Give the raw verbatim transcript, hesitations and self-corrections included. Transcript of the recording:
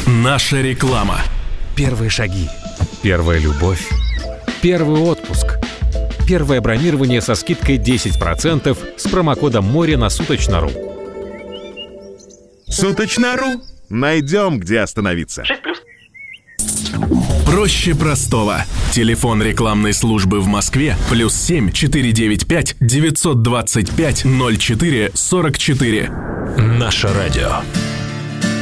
Наша реклама. Первые шаги. Первая любовь. Первый отпуск. Первое бронирование со скидкой десять процентов с промокодом «Море» на Суточно.ру. Суточно.ру. Найдем, где остановиться. шесть плюс. Проще простого. Телефон рекламной службы в Москве плюс семь четыре девять пять девятьсот двадцать пять ноль четыре сорок четыре. Наше радио.